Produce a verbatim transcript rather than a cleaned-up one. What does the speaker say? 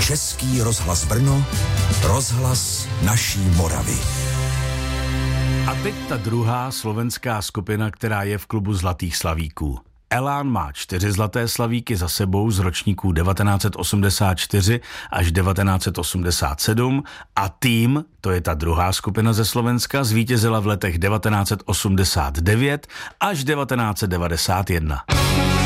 Český rozhlas Brno, rozhlas naší Moravy. A teď ta druhá slovenská skupina, která je v klubu Zlatých slavíků. Elán má čtyři zlaté slavíky za sebou z ročníků devatenáct set osmdesát čtyři až devatenáct set osmdesát sedm a Tým, to je ta druhá skupina ze Slovenska, zvítězila v letech devatenáct set osmdesát devět až devatenáct set devadesát jedna.